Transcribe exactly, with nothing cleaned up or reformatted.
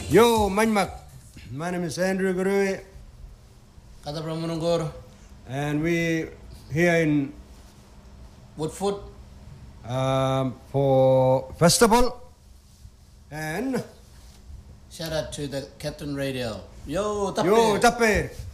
Yo, Manmak. My name is Andrew Gurui. Kata Pramanungur. And we here in Woodford um, for festival. And shout out to the Captain Radio. Yo, Tappe. Yo, Tappe.